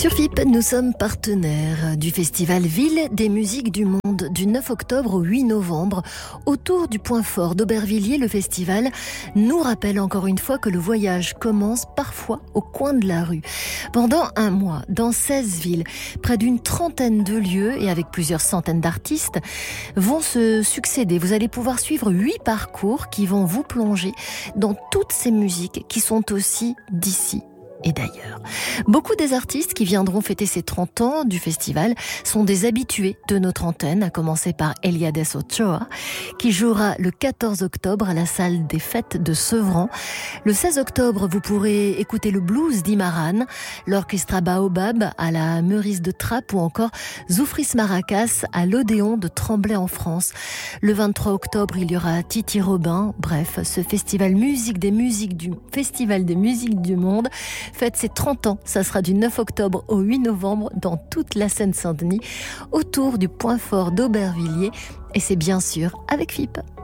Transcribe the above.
Sur FIP, nous sommes partenaires du festival Ville des musiques du monde du 9 octobre au 8 novembre. Autour du point fort d'Aubervilliers, le festival nous rappelle encore une fois que le voyage commence parfois au coin de la rue. Pendant un mois, dans 16 villes, près d'une trentaine de lieux et avec plusieurs centaines d'artistes vont se succéder. Vous allez pouvoir suivre 8 parcours qui vont vous plonger dans toutes ces musiques qui sont aussi d'ici et d'ailleurs. Beaucoup des artistes qui viendront fêter ces 30 ans du festival sont des habitués de notre antenne, à commencer par Eliades Ochoa, qui jouera le 14 octobre à la salle des fêtes de Sevran. Le 16 octobre, vous pourrez écouter le blues d'Imaran, l'orchestre Baobab à la Meurice de Trappes ou encore Zoufris Maracas à l'Odéon de Tremblay en France. Le 23 octobre, il y aura Titi Robin. Bref, ce festival Festival des musiques du monde fête ses 30 ans. Ça sera du 9 octobre au 8 novembre dans toute la Seine-Saint-Denis, autour du point fort d'Aubervilliers. Et c'est bien sûr avec FIP.